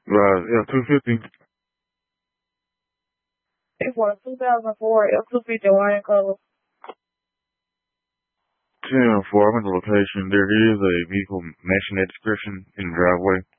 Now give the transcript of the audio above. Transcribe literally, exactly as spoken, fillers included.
Right, F two fifty. It's for a two thousand four F two fifty wine color. ten four, I'm at the location. There is a vehicle matching that description in the driveway.